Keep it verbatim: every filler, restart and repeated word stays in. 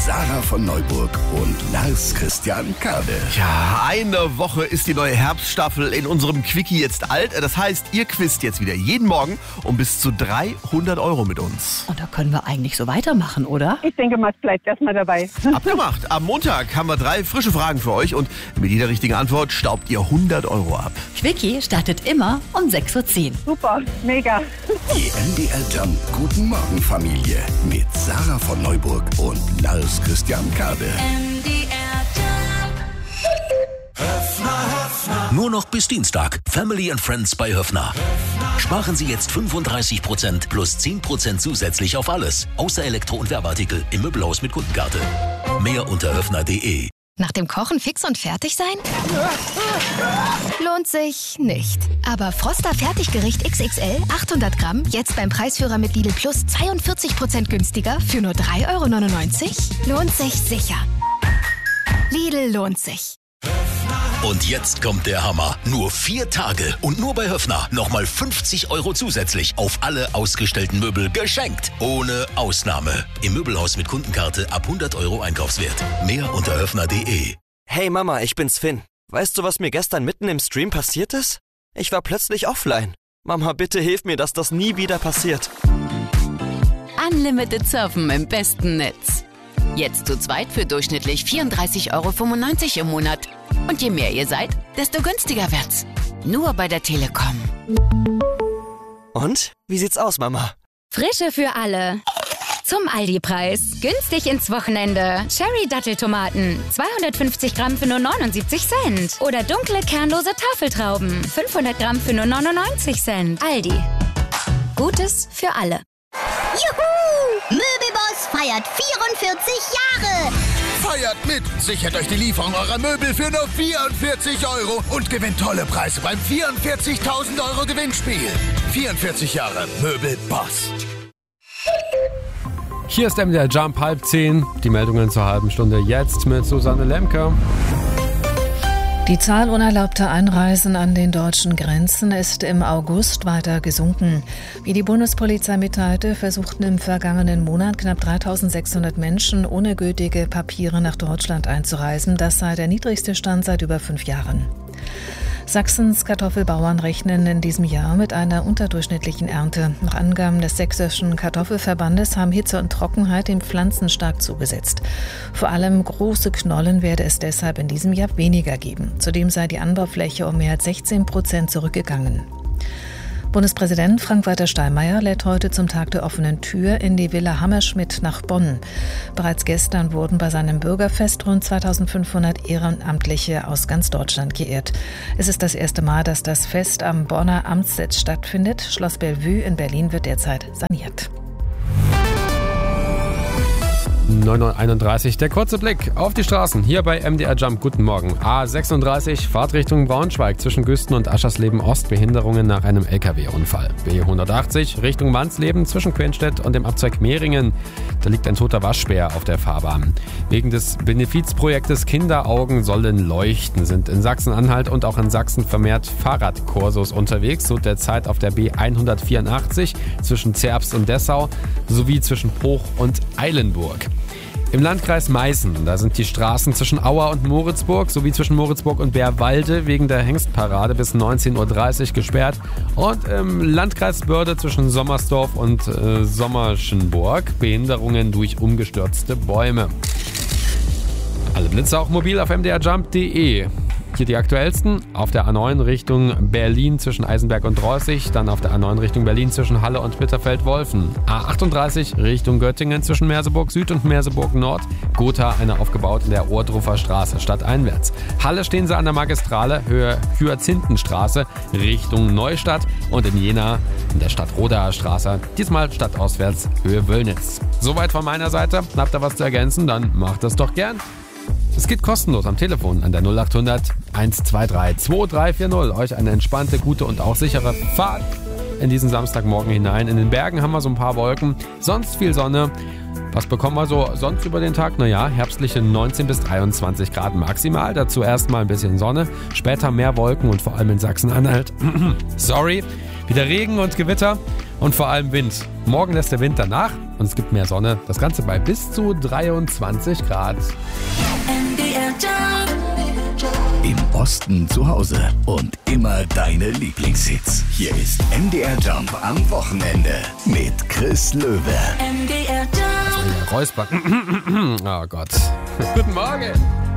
Sarah von Neuburg und Lars Christian Kade. Ja, eine Woche ist die neue Herbststaffel in unserem Quickie jetzt alt. Das heißt, ihr quizt jetzt wieder jeden Morgen um bis zu dreihundert Euro mit uns. Und da können wir eigentlich so weitermachen, oder? Ich denke mal, es bleibt erstmal dabei. Abgemacht. Am Montag haben wir drei frische Fragen für euch und mit jeder richtigen Antwort staubt ihr hundert Euro ab. Quickie startet immer um sechs Uhr zehn. Super, mega. Die M D R Jump Guten Morgen Familie mit Sarah von Neuburg und Lars Christian Kade. Nur noch bis Dienstag. Family and Friends bei Höffner. Sparen Sie jetzt fünfunddreißig Prozent plus zehn Prozent zusätzlich auf alles. Außer Elektro- und Werbeartikel im Möbelhaus mit Kundenkarte. Mehr unter höffner punkt de. Nach dem Kochen fix und fertig sein? Lohnt sich nicht. Aber Froster Fertiggericht X X L achthundert Gramm jetzt beim Preisführer mit Lidl Plus zweiundvierzig Prozent günstiger für nur drei Euro neunundneunzig? Lohnt sich sicher. Lidl lohnt sich. Und jetzt kommt der Hammer. Nur vier Tage und nur bei Höffner nochmal fünfzig Euro zusätzlich auf alle ausgestellten Möbel geschenkt. Ohne Ausnahme. Im Möbelhaus mit Kundenkarte ab hundert Euro Einkaufswert. Mehr unter höffner punkt de. Hey Mama, ich bin's Finn. Weißt du, was mir gestern mitten im Stream passiert ist? Ich war plötzlich offline. Mama, bitte hilf mir, dass das nie wieder passiert. Unlimited Surfen im besten Netz. Jetzt zu zweit für durchschnittlich vierunddreißig Euro fünfundneunzig im Monat. Und je mehr ihr seid, desto günstiger wird's. Nur bei der Telekom. Und? Wie sieht's aus, Mama? Frische für alle. Zum Aldi-Preis. Günstig ins Wochenende. Cherry-Datteltomaten. zweihundertfünfzig Gramm für nur neunundsiebzig Cent. Oder dunkle, kernlose Tafeltrauben. fünfhundert Gramm für nur neunundneunzig Cent. Aldi. Gutes für alle. Juhu! Möbelboss feiert vierundvierzig Jahre. Feiert mit! Sichert euch die Lieferung eurer Möbel für nur vierundvierzig Euro und gewinnt tolle Preise beim vierundvierzigtausend Euro Gewinnspiel. vierundvierzig Jahre Möbelboss. Hier ist M D R Jump, halb zehn. Die Meldungen zur halben Stunde jetzt mit Susanne Lemke. Die Zahl unerlaubter Einreisen an den deutschen Grenzen ist im August weiter gesunken. Wie die Bundespolizei mitteilte, versuchten im vergangenen Monat knapp dreitausendsechshundert Menschen ohne gültige Papiere nach Deutschland einzureisen. Das sei der niedrigste Stand seit über fünf Jahren. Sachsens Kartoffelbauern rechnen in diesem Jahr mit einer unterdurchschnittlichen Ernte. Nach Angaben des Sächsischen Kartoffelverbandes haben Hitze und Trockenheit den Pflanzen stark zugesetzt. Vor allem große Knollen werde es deshalb in diesem Jahr weniger geben. Zudem sei die Anbaufläche um mehr als sechzehn Prozent zurückgegangen. Bundespräsident Frank-Walter Steinmeier lädt heute zum Tag der offenen Tür in die Villa Hammerschmidt nach Bonn. Bereits gestern wurden bei seinem Bürgerfest rund zweitausendfünfhundert Ehrenamtliche aus ganz Deutschland geehrt. Es ist das erste Mal, dass das Fest am Bonner Amtssitz stattfindet. Schloss Bellevue in Berlin wird derzeit saniert. neun Uhr einunddreißig, der kurze Blick auf die Straßen hier bei M D R Jump. Guten Morgen. A sechsunddreißig, Fahrtrichtung Braunschweig zwischen Güsten und Aschersleben Ost, Behinderungen nach einem L K W-Unfall. B hundertachtzig, Richtung Mannsleben zwischen Quenstedt und dem Abzweig Mehringen. Da liegt ein toter Waschbär auf der Fahrbahn. Wegen des Benefizprojektes Kinderaugen sollen leuchten, sind in Sachsen-Anhalt und auch in Sachsen vermehrt Fahrradkursus unterwegs, so derzeit auf der B hundertvierundachtzig zwischen Zerbst und Dessau sowie zwischen Poch und Eilenburg. Im Landkreis Meißen, da sind die Straßen zwischen Auer und Moritzburg sowie zwischen Moritzburg und Bärwalde wegen der Hengstparade bis neunzehn Uhr dreißig gesperrt. Und im Landkreis Börde zwischen Sommersdorf und äh, Sommerschenburg Behinderungen durch umgestürzte Bäume. Alle Blitze auch mobil auf m d r jump punkt de. Hier die aktuellsten. Auf der A neun Richtung Berlin zwischen Eisenberg und Drossig, dann auf der A neun Richtung Berlin zwischen Halle und Bitterfeld-Wolfen. A achtunddreißig Richtung Göttingen zwischen Merseburg Süd und Merseburg Nord. Gotha eine aufgebaut in der Ohrdruffer Straße stadteinwärts. Halle stehen sie an der Magistrale Höhe Hyazinthenstraße Richtung Neustadt und in Jena in der Stadtrodaer Straße, diesmal stadtauswärts Höhe Wöllnitz. Soweit von meiner Seite. Habt ihr was zu ergänzen? Dann macht das doch gern. Es geht kostenlos am Telefon an der null achthundert hundertzweiundzwanzig zweitausenddreihundertvierzig. Euch eine entspannte, gute und auch sichere Fahrt in diesen Samstagmorgen hinein. In den Bergen haben wir so ein paar Wolken, sonst viel Sonne. Was bekommen wir so sonst über den Tag? Naja, herbstliche neunzehn bis dreiundzwanzig Grad maximal. Dazu erstmal ein bisschen Sonne, später mehr Wolken und vor allem in Sachsen-Anhalt. Sorry. Wieder Regen und Gewitter und vor allem Wind. Morgen lässt der Wind danach und es gibt mehr Sonne. Das Ganze bei bis zu dreiundzwanzig Grad. M D R Jump. Im Osten zu Hause und immer deine Lieblingshits. Hier ist M D R Jump am Wochenende mit Chris Löwe. M D R Jump. Räusper. Oh Gott. Guten Morgen.